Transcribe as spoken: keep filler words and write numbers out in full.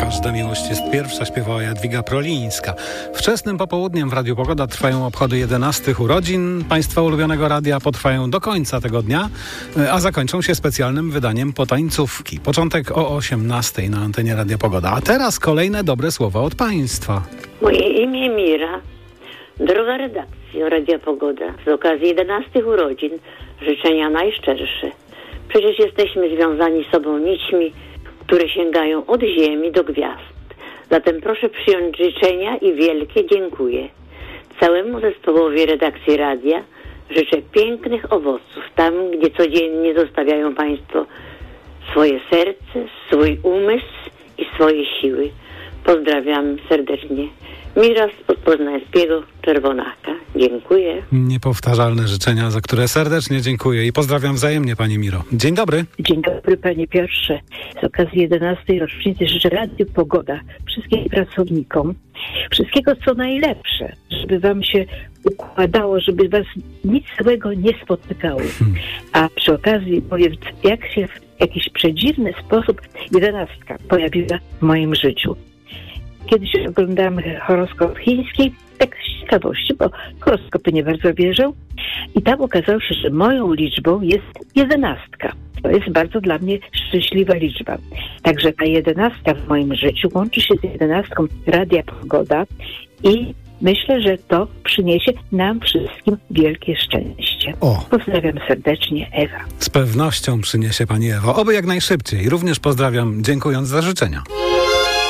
Każda miłość jest pierwsza, śpiewała Jadwiga Prolińska. Wczesnym popołudniem w Radiu Pogoda trwają obchody jedenastych urodzin Państwa ulubionego radia, potrwają do końca tego dnia, a zakończą się specjalnym wydaniem potańcówki. Początek o osiemnastej na antenie Radia Pogoda. A teraz kolejne dobre słowa od Państwa. Moje imię Mira. Droga redakcja Radia Pogoda, z okazji jedenastych urodzin życzenia najszczersze. Przecież jesteśmy związani z sobą nićmi, które sięgają od ziemi do gwiazd. Zatem proszę przyjąć życzenia i wielkie dziękuję. Całemu zespołowi redakcji radia życzę pięknych owoców tam, gdzie codziennie zostawiają Państwo swoje serce, swój umysł i swoje siły. Pozdrawiam serdecznie. Mira z poznańskiego Czerwonaka. Dziękuję. Niepowtarzalne życzenia, za które serdecznie dziękuję i pozdrawiam wzajemnie, Pani Miro. Dzień dobry. Dzień dobry, Panie Piotrze. Z okazji jedenastej rocznicy życzę Radiu Pogoda, wszystkim pracownikom, wszystkiego co najlepsze, żeby Wam się układało, żeby Was nic złego nie spotykało. Hmm. A przy okazji powiem, jak się w jakiś przedziwny sposób jedenastka pojawiła w moim życiu. Kiedyś oglądałam horoskop chiński, tak z ciekawości, bo horoskopy nie bardzo wierzę. I tam okazało się, że moją liczbą jest jedenastka. To jest bardzo dla mnie szczęśliwa liczba. Także ta jedenastka w moim życiu łączy się z jedenastką Radia Pogoda i myślę, że to przyniesie nam wszystkim wielkie szczęście. O. Pozdrawiam serdecznie, Ewa. Z pewnością przyniesie Pani Ewo. Oby jak najszybciej. Również pozdrawiam, dziękując za życzenia.